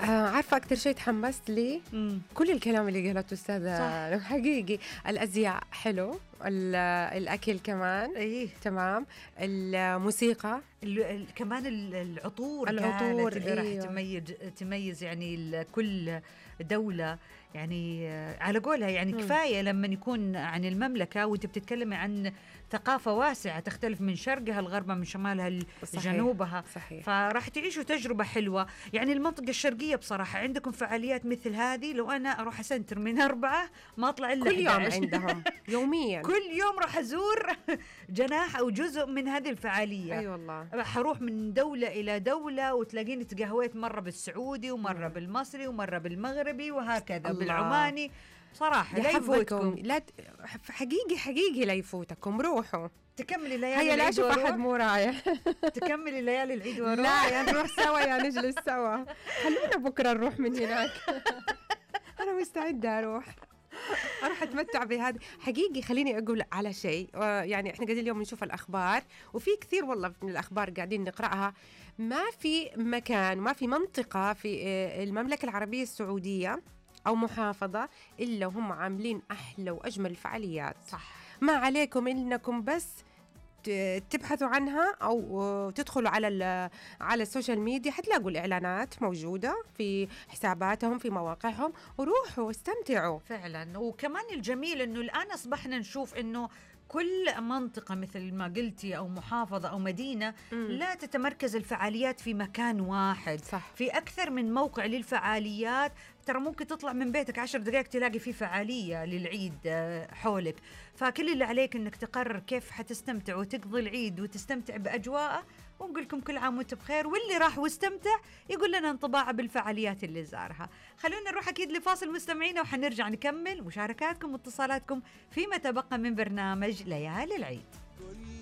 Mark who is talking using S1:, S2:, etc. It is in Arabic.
S1: عارفة أكتر شيء تحمست لي كل الكلام اللي قالته أستاذة حقيقي. الأزياء حلو، الأكل كمان
S2: إيه
S1: تمام، الموسيقى
S2: كمان العطور اللي
S1: أيوة.
S2: راح تميز يعني كل دولة يعني على قولها يعني كفاية لما يكون عن المملكة وانت بتتكلمي عن ثقافة واسعة تختلف من شرقها لغربها من شمالها لجنوبها.
S1: صحيح.
S2: فراح تعيشوا تجربة حلوة. يعني المنطقة الشرقية بصراحة عندكم فعاليات مثل هذه، لو أنا أروح أسنتر من 4 ما أطلع إلا
S1: كل يوم عندهم يوميا
S2: كل يوم راح أزور جناح أو جزء من هذه الفعالية.
S1: أي والله.
S2: حروح من دولة إلى دولة وتلاقيني تقهويت مرة بالسعودي ومرة بالمصري ومرة بالمغربي وهكذا بالعماني. صراحة لا يفوتكم،
S1: لا حقيقي لا يفوتكم، روحوا
S2: تكملي ليالي
S1: هيا. لا شوف أحد مو رايح
S2: تكملي ليالي العيد وروح.
S1: لا يا نروح سوا يا نجلس سوا، خلونا بكرة نروح من هناك. أنا مستعدة أروح أتمتع بهذا حقيقي. خليني أقول على شيء، يعني إحنا قاعدين اليوم نشوف الأخبار وفي كثير والله من الأخبار قاعدين نقرأها. ما في مكان، ما في منطقة في المملكة العربية السعودية أو محافظة إلا هم عاملين أحلى وأجمل الفعاليات.
S2: صح.
S1: ما عليكم إنكم بس تبحثوا عنها أو تدخلوا على السوشيال ميديا، حتلاقوا الإعلانات موجودة في حساباتهم في مواقعهم، وروحوا استمتعوا
S2: فعلا. وكمان الجميل إنه الآن أصبحنا نشوف إنه كل منطقة مثل ما قلتي أو محافظة أو مدينة لا تتمركز الفعاليات في مكان واحد.
S1: صح.
S2: في أكثر من موقع للفعاليات. ترى ممكن تطلع من بيتك 10 دقائق تلاقي في فعالية للعيد حولك. فكل اللي عليك إنك تقرر كيف حتستمتع وتقضي العيد وتستمتع بأجواءه. ونقول لكم كل عام وانتم بخير، واللي راح واستمتع يقول لنا انطباعه بالفعاليات اللي زارها. خلونا نروح أكيد لفاصل مستمعينا وحنرجع نكمل مشاركاتكم واتصالاتكم فيما تبقى من برنامج ليالي العيد.